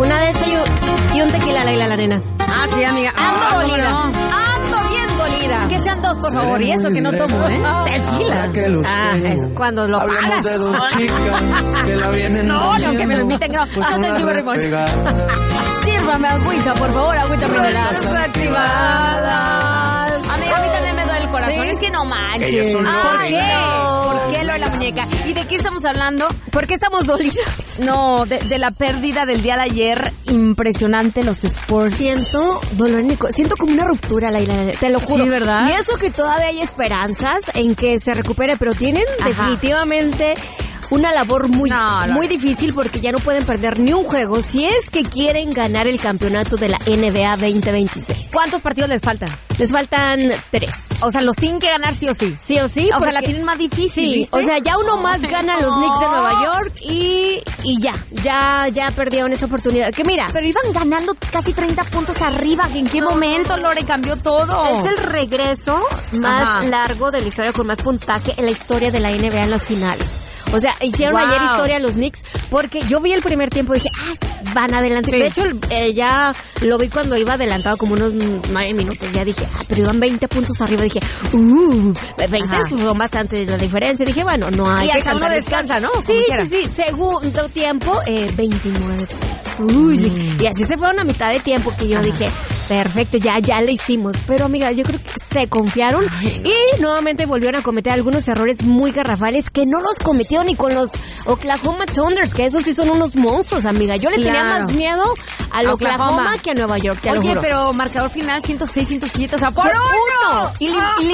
Una de esas y un tequila, la nena. Ah, sí, amiga. Ando dolida. Ando bien dolida. Que sean 2, por favor. Y eso que no tomo, Tequila. Es cuando lo pagas. De dos chicas que la vienen no, que me lo inviten. No, thank you very much. Sírvame agüita, por favor, agüita mineral. Activadas. Amiga, a mí también me duele el corazón. ¿Sí? Es que no manches. ¿Por qué? ¿Por qué lo de la muñeca? ¿Y de qué estamos hablando? ¿Por qué estamos dolidas? No, de la pérdida del día de ayer. Impresionante los Spurs. Siento dolor en mi siento como una ruptura, Laila, te lo juro. Sí, ¿verdad? Y eso que todavía hay esperanzas en que se recupere, pero tienen definitivamente una labor muy difícil porque ya no pueden perder ni un juego si es que quieren ganar el campeonato de la NBA 2026. ¿Cuántos partidos les faltan? Les faltan 3. O sea, los tienen que ganar sí o sí. Sí o sí. O sea, la tienen más difícil, sí, ¿viste? O sea, ya uno más gana los Knicks de Nueva York y ya perdieron esa oportunidad. Que mira. Pero iban ganando casi 30 puntos arriba. ¿En qué momento, Lore, cambió todo? Es el regreso más largo de la historia con más puntaje en la historia de la NBA en las finales. O sea, hicieron ayer historia los Knicks porque yo vi el primer tiempo y dije, van adelante. Sí. De hecho, ya lo vi cuando iba adelantado como unos 9 minutos. Ya dije, pero iban 20 puntos arriba. Dije, 20 son bastante la diferencia. Dije, bueno, no hay que hasta uno descansa, ¿no? Sí. Segundo tiempo, 29 puntos. Y así se fueron a mitad de tiempo que yo dije, perfecto, ya le hicimos. Pero, amiga, yo creo que se confiaron y nuevamente volvieron a cometer algunos errores muy garrafales que no los cometieron ni con los Oklahoma Thunders, que esos sí son unos monstruos, amiga. Yo le tenía más miedo al Oklahoma que a Nueva York, te lo juro. Pero marcador final 106-107, o sea, ¡por uno! Y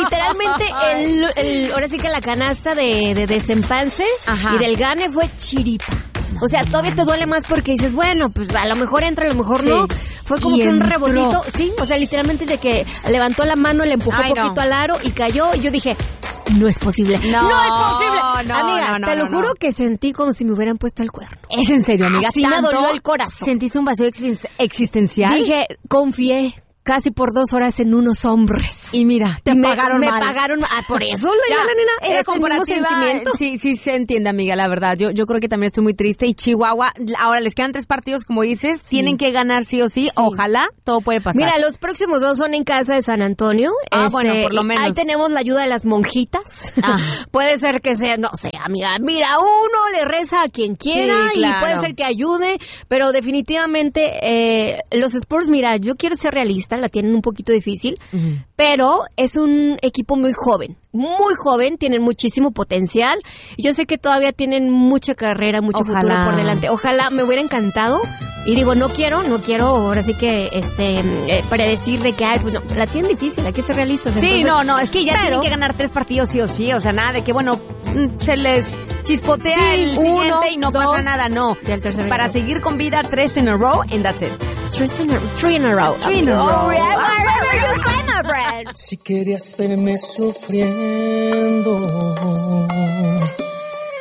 literalmente ahora sí que la canasta de desempance y del gane fue chiripa. O sea, todavía te duele más porque dices, bueno, pues a lo mejor entra, a lo mejor no. Fue como que un rebotito, sí, o sea, literalmente de que levantó la mano, le empujó un poquito al aro y cayó, y yo dije, no es posible. No es posible. Amiga, te lo juro que sentí como si me hubieran puesto el cuerno. ¿Es en serio, amiga? Sí, me dolió el corazón. ¿Sentiste un vacío existencial? Dije, confié casi por 2 horas en unos hombres. Y mira, me pagaron por eso la nena. Era comparativa. Sí, se entiende, amiga, la verdad. Yo creo que también estoy muy triste. Y Chihuahua, ahora les quedan 3 partidos, como dices, tienen que ganar sí o sí. Ojalá, todo puede pasar. Mira, los próximos 2 son en casa de San Antonio. Bueno, por lo menos. Ahí tenemos la ayuda de las monjitas. Puede ser que sea, no sé, amiga, mira, uno le reza a quien quiera y puede ser que ayude, pero definitivamente los Spurs, mira, yo quiero ser realista, la tienen un poquito difícil, pero es un equipo muy joven, tienen muchísimo potencial. Yo sé que todavía tienen mucha carrera, mucho futuro por delante. Ojalá, me hubiera encantado. Y digo, no quiero ahora sí que predecir de que pues no, la tienen difícil, hay que ser realistas. Sí, entonces, es que ya tienen que ganar 3 partidos sí o sí, o sea, nada de que se les chispotea el siguiente y no pasa nada, no. Para seguir con vida 3 in a row and that's it. 3 in a row. Si querías verme sufriendo,